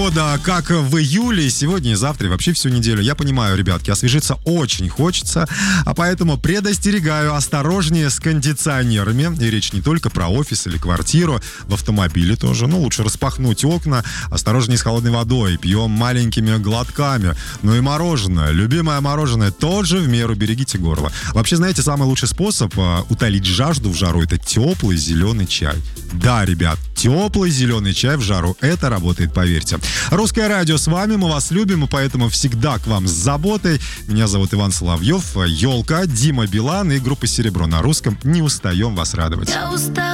погода, как в июле, сегодня и завтра, и вообще всю неделю. Я понимаю, ребятки, освежиться очень хочется, а поэтому предостерегаю, осторожнее с кондиционерами. И речь не только про офис или квартиру, в автомобиле тоже. Ну, лучше распахнуть окна, осторожнее с холодной водой, пьем маленькими глотками. Ну и мороженое, любимое мороженое, тоже в меру берегите горло. Вообще, знаете, самый лучший способ утолить жажду в жару — это теплый зеленый чай. Да, ребят, теплый зеленый чай в жару. Это работает, поверьте. Русское радио с вами, мы вас любим, и поэтому всегда к вам с заботой. Меня зовут Иван Соловьев, Елка, Дима Билан и группа «Серебро» на русском. Не устаем вас радовать.